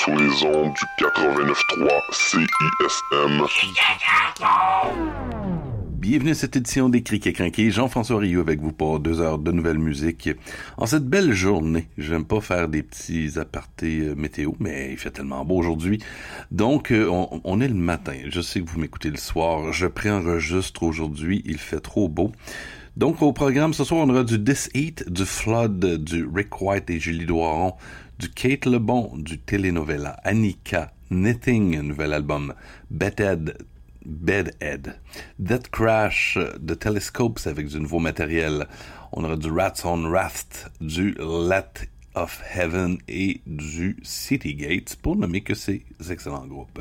sur les ondes du 89.3 CISM. Bienvenue à cette édition des Criquets Crinqués. Jean-François Rioux avec vous pour 2 heures de nouvelle musique. En cette belle journée, j'aime pas faire des petits apartés météo, mais il fait tellement beau aujourd'hui. Donc, on est le matin. Je sais que vous m'écoutez le soir. Je préenregistre aujourd'hui. Il fait trop beau. Donc, au programme, ce soir, on aura du This Heat, du Flood, du Rick White et Julie Doiron, du Kate Lebon, du Telenovela, Annika, Knitting, nouvel album, Bedhead, Death Crash, The Telescopes avec du nouveau matériel. On aura du Rats on Raft, du Let of Heaven et du City Gates, pour nommer que ces excellents groupes.